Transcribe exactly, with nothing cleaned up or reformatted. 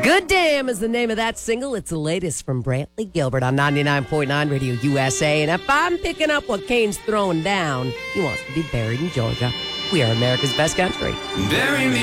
Good Damn is the name of that single. It's the latest from Brantley Gilbert on ninety-nine point nine Radio U S A. And if I'm picking up what Kane's throwing down, he wants to be buried in Georgia. We are America's best country. Bury me